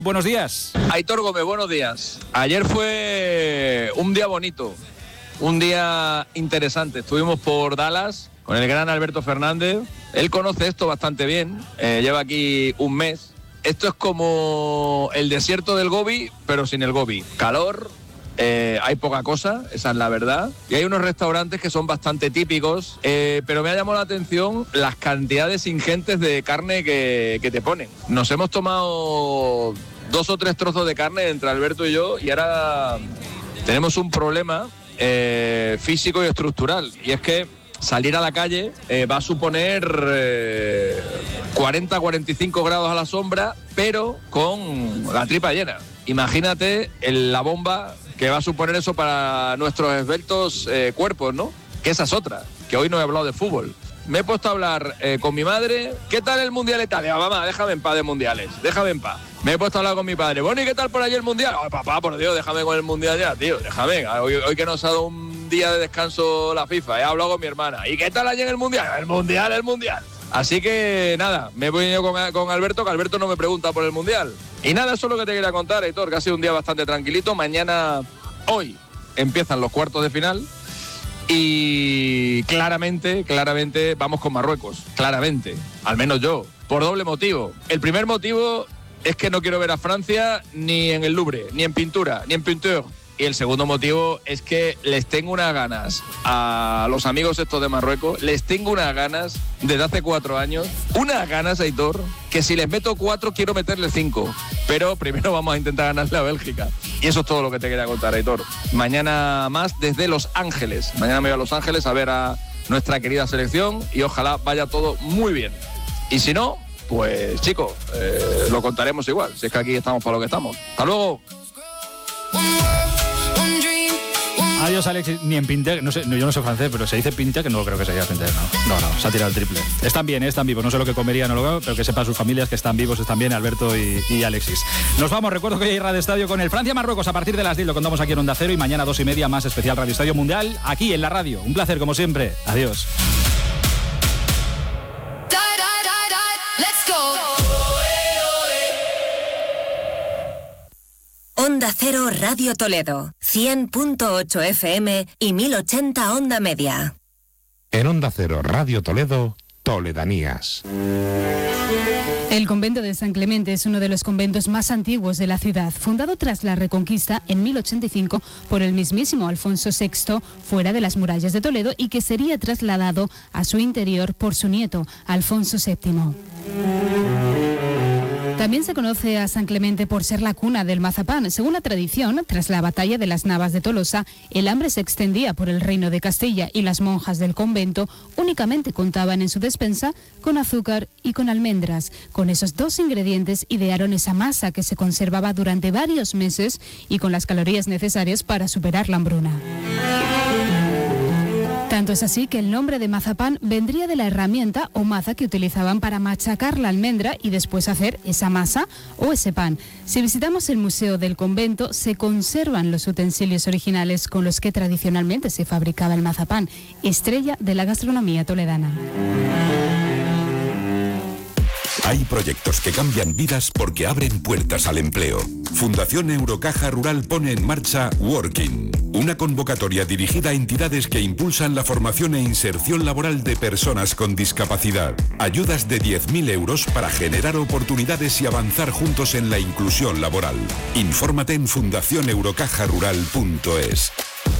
Buenos días. Aitor Gómez, buenos días. Ayer fue un día bonito, un día interesante. Estuvimos por Dallas con el gran Alberto Fernández. Él conoce esto bastante bien, lleva aquí un mes. Esto es como el desierto del Gobi, pero sin el Gobi. Calor, hay poca cosa, esa es la verdad. Y hay unos restaurantes que son bastante típicos, pero me ha llamado la atención las cantidades ingentes de carne que te ponen. Nos hemos tomado 2 o 3 trozos de carne entre Alberto y yo, y ahora tenemos un problema físico y estructural, y es que salir a la calle va a suponer 40-45 grados a la sombra, pero con la tripa llena. Imagínate la bomba que va a suponer eso para nuestros esbeltos cuerpos, ¿no? Que esa es otra, que hoy no he hablado de fútbol. Me he puesto a hablar con mi madre. ¿Qué tal el Mundial Italia? Mamá, déjame en paz de mundiales, déjame en paz. Me he puesto a hablar con mi padre. Bueno, ¿y qué tal por allí el Mundial? Ay, papá, por Dios, déjame con el Mundial ya, tío, déjame. Hoy que nos ha dado un día de descanso la FIFA, he hablado con mi hermana. ¿Y qué tal allí en el Mundial? El Mundial. Así que nada, me he venido con Alberto, que Alberto no me pregunta por el Mundial. Y nada, eso es lo que te quería contar, Aitor, que ha sido un día bastante tranquilito. Hoy empiezan los cuartos de final. Y claramente vamos con Marruecos, claramente, al menos yo, por doble motivo. El primer motivo es que no quiero ver a Francia ni en el Louvre, ni en pintura, ni en pinture. Y el segundo motivo es que les tengo unas ganas a los amigos estos de Marruecos, les tengo unas ganas desde hace 4 años, unas ganas, Aitor, que si les meto 4 quiero meterles 5. Pero primero vamos a intentar ganarle a Bélgica. Y eso es todo lo que te quería contar, Aitor. Mañana más desde Los Ángeles. Mañana me voy a Los Ángeles a ver a nuestra querida selección y ojalá vaya todo muy bien. Y si no, pues chicos, lo contaremos igual, si es que aquí estamos para lo que estamos. ¡Hasta luego! Adiós, Alex. Ni en Pinter, no sé, yo no soy francés, pero se dice Pinter, que no creo que se diga Pinter, no, se ha tirado el triple. Están bien, están vivos, no sé lo que comerían o lo que, pero que sepan sus familias que están vivos, están bien, Alberto y Alexis. Nos vamos, recuerdo que hoy hay Radio Estadio con el Francia-Marruecos a partir de las 10, lo contamos aquí en Onda Cero, y mañana 2:30 más especial Radio Estadio Mundial, aquí en la radio. Un placer, como siempre. Adiós. Onda Cero Radio Toledo, 100.8 FM y 1080 Onda Media. En Onda Cero Radio Toledo, Toledanías. El convento de San Clemente es uno de los conventos más antiguos de la ciudad, fundado tras la Reconquista en 1085 por el mismísimo Alfonso VI fuera de las murallas de Toledo, y que sería trasladado a su interior por su nieto, Alfonso VII. También se conoce a San Clemente por ser la cuna del mazapán. Según la tradición, tras la batalla de las Navas de Tolosa, el hambre se extendía por el reino de Castilla y las monjas del convento únicamente contaban en su despensa con azúcar y con almendras. Con esos 2 ingredientes idearon esa masa que se conservaba durante varios meses y con las calorías necesarias para superar la hambruna. Tanto es así que el nombre de mazapán vendría de la herramienta o maza que utilizaban para machacar la almendra y después hacer esa masa o ese pan. Si visitamos el Museo del Convento, se conservan los utensilios originales con los que tradicionalmente se fabricaba el mazapán, estrella de la gastronomía toledana. Hay proyectos que cambian vidas porque abren puertas al empleo. Fundación Eurocaja Rural pone en marcha Working, una convocatoria dirigida a entidades que impulsan la formación e inserción laboral de personas con discapacidad. Ayudas de 10.000 euros para generar oportunidades y avanzar juntos en la inclusión laboral. Infórmate en fundacioneurocajarural.es.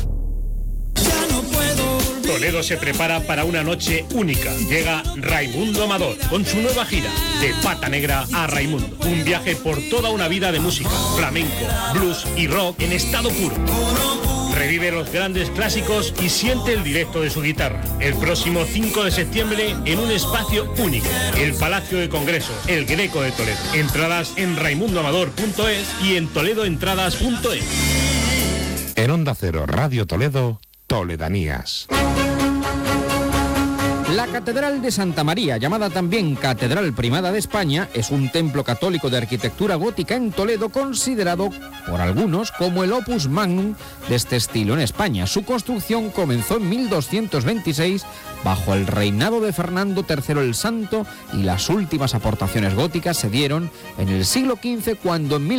Toledo se prepara para una noche única. Llega Raimundo Amador con su nueva gira De Pata Negra a Raimundo. Un viaje por toda una vida de música, flamenco, blues y rock en estado puro. Revive los grandes clásicos y siente el directo de su guitarra. El próximo 5 de septiembre en un espacio único, el Palacio de Congresos, el Greco de Toledo. Entradas en raimundoamador.es y en toledoentradas.es. En Onda Cero Radio Toledo, Toledanías. La Catedral de Santa María, llamada también Catedral Primada de España, es un templo católico de arquitectura gótica en Toledo, considerado por algunos como el opus magnum de este estilo en España. Su construcción comenzó en 1226 bajo el reinado de Fernando III el Santo, y las últimas aportaciones góticas se dieron en el siglo XV, cuando en